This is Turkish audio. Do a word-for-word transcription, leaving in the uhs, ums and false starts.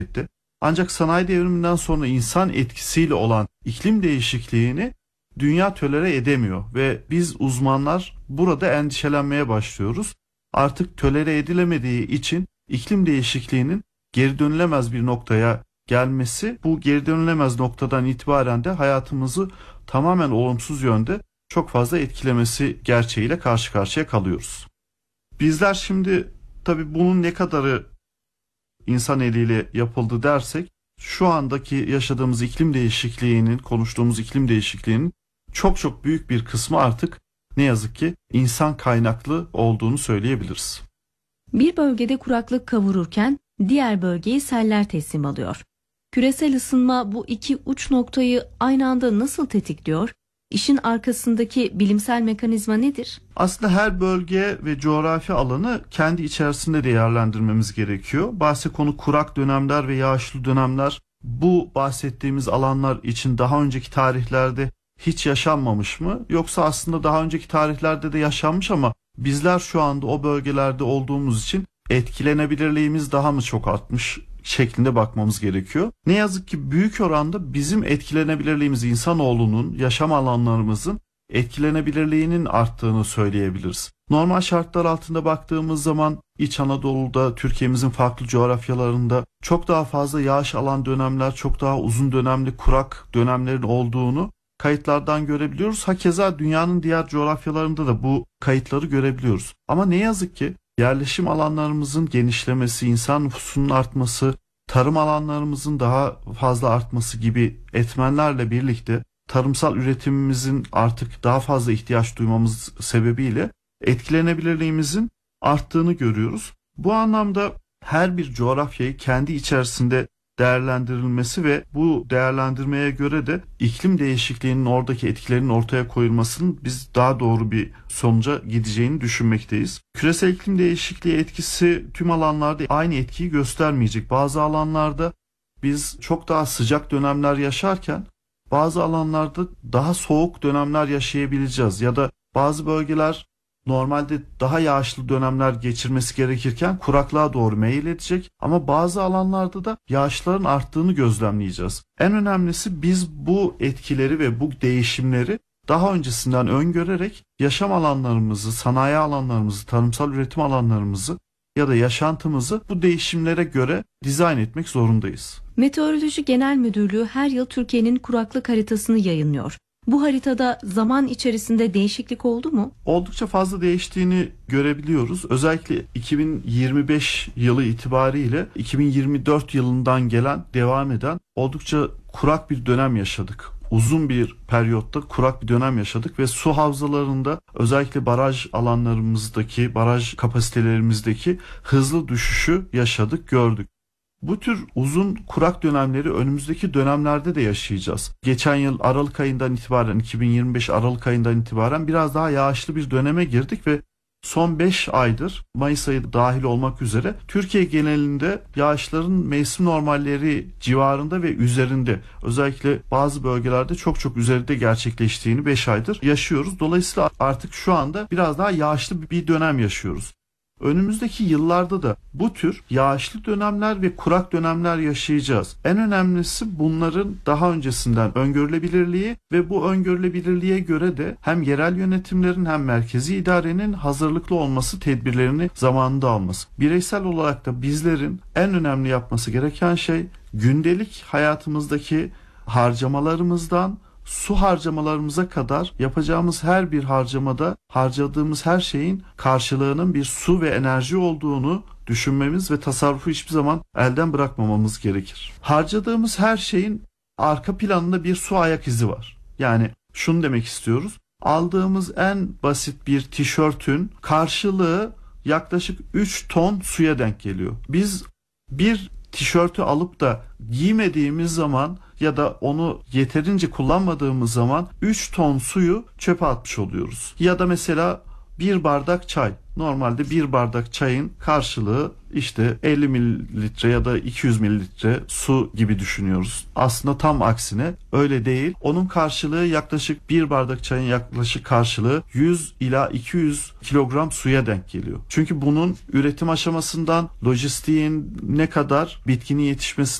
etti. Ancak sanayi devriminden sonra insan etkisiyle olan iklim değişikliğini dünya tolere edemiyor ve biz uzmanlar burada endişelenmeye başlıyoruz. Artık tolere edilemediği için iklim değişikliğinin geri dönülemez bir noktaya gelmesi, bu geri dönülemez noktadan itibaren de hayatımızı tamamen olumsuz yönde çok fazla etkilemesi gerçeğiyle karşı karşıya kalıyoruz. Bizler şimdi tabii bunun ne kadarı insan eliyle yapıldı dersek, şu andaki yaşadığımız iklim değişikliğinin, konuştuğumuz iklim değişikliğinin çok çok büyük bir kısmı artık ne yazık ki insan kaynaklı olduğunu söyleyebiliriz. Bir bölgede kuraklık kavururken diğer bölgeyi seller teslim alıyor. Küresel ısınma bu iki uç noktayı aynı anda nasıl tetikliyor? İşin arkasındaki bilimsel mekanizma nedir? Aslında her bölge ve coğrafi alanı kendi içerisinde değerlendirmemiz gerekiyor. Bahse konu kurak dönemler ve yağışlı dönemler, bu bahsettiğimiz alanlar için daha önceki tarihlerde hiç yaşanmamış mı? Yoksa aslında daha önceki tarihlerde de yaşanmış ama bizler şu anda o bölgelerde olduğumuz için etkilenebilirliğimiz daha mı çok artmış şeklinde bakmamız gerekiyor. Ne yazık ki büyük oranda bizim etkilenebilirliğimiz, insanoğlunun, yaşam alanlarımızın etkilenebilirliğinin arttığını söyleyebiliriz. Normal şartlar altında baktığımız zaman İç Anadolu'da, Türkiye'mizin farklı coğrafyalarında çok daha fazla yağış alan dönemler, çok daha uzun dönemli kurak dönemlerin olduğunu kayıtlardan görebiliyoruz. Hakeza dünyanın diğer coğrafyalarında da bu kayıtları görebiliyoruz. Ama ne yazık ki yerleşim alanlarımızın genişlemesi, insan nüfusunun artması, tarım alanlarımızın daha fazla artması gibi etmenlerle birlikte tarımsal üretimimizin artık daha fazla ihtiyaç duymamız sebebiyle etkilenebilirliğimizin arttığını görüyoruz. Bu anlamda her bir coğrafyayı kendi içerisinde değerlendirilmesi ve bu değerlendirmeye göre de iklim değişikliğinin oradaki etkilerinin ortaya koyulmasının biz daha doğru bir sonuca gideceğini düşünmekteyiz. Küresel iklim değişikliği etkisi tüm alanlarda aynı etkiyi göstermeyecek. Bazı alanlarda biz çok daha sıcak dönemler yaşarken bazı alanlarda daha soğuk dönemler yaşayabileceğiz ya da bazı bölgeler normalde daha yağışlı dönemler geçirmesi gerekirken kuraklığa doğru meyil edecek ama bazı alanlarda da yağışların arttığını gözlemleyeceğiz. En önemlisi biz bu etkileri ve bu değişimleri daha öncesinden öngörerek yaşam alanlarımızı, sanayi alanlarımızı, tarımsal üretim alanlarımızı ya da yaşantımızı bu değişimlere göre dizayn etmek zorundayız. Meteoroloji Genel Müdürlüğü her yıl Türkiye'nin kuraklık haritasını yayınlıyor. Bu haritada zaman içerisinde değişiklik oldu mu? Oldukça fazla değiştiğini görebiliyoruz. Özellikle iki bin yirmi beş yılı itibariyle iki bin yirmi dört yılından gelen, devam eden oldukça kurak bir dönem yaşadık. Uzun bir periyotta kurak bir dönem yaşadık ve su havzalarında özellikle baraj alanlarımızdaki, baraj kapasitelerimizdeki hızlı düşüşü yaşadık, gördük. Bu tür uzun kurak dönemleri önümüzdeki dönemlerde de yaşayacağız. Geçen yıl Aralık ayından itibaren, iki bin yirmi beş Aralık ayından itibaren biraz daha yağışlı bir döneme girdik ve son beş aydır, Mayıs ayı dahil olmak üzere Türkiye genelinde yağışların mevsim normalleri civarında ve üzerinde, özellikle bazı bölgelerde çok çok üzerinde gerçekleştiğini beş aydır yaşıyoruz. Dolayısıyla artık şu anda biraz daha yağışlı bir dönem yaşıyoruz. Önümüzdeki yıllarda da bu tür yağışlı dönemler ve kurak dönemler yaşayacağız. En önemlisi bunların daha öncesinden öngörülebilirliği ve bu öngörülebilirliğe göre de hem yerel yönetimlerin hem merkezi idarenin hazırlıklı olması, tedbirlerini zamanında alması. Bireysel olarak da bizlerin en önemli yapması gereken şey gündelik hayatımızdaki harcamalarımızdan su harcamalarımıza kadar yapacağımız her bir harcamada harcadığımız her şeyin karşılığının bir su ve enerji olduğunu düşünmemiz ve tasarrufu hiçbir zaman elden bırakmamamız gerekir. Harcadığımız her şeyin arka planında bir su ayak izi var. Yani şunu demek istiyoruz. Aldığımız en basit bir tişörtün karşılığı yaklaşık üç ton suya denk geliyor. Biz bir tişörtü alıp da giymediğimiz zaman ya da onu yeterince kullanmadığımız zaman üç ton suyu çöpe atmış oluyoruz. Ya da mesela bir bardak çay. Normalde bir bardak çayın karşılığı işte elli mililitre ya da iki yüz mililitre su gibi düşünüyoruz. Aslında tam aksine öyle değil. Onun karşılığı yaklaşık bir bardak çayın yaklaşık karşılığı yüz ila iki yüz kilogram suya denk geliyor. Çünkü bunun üretim aşamasından lojistiğin ne kadar bitkinin yetişmesi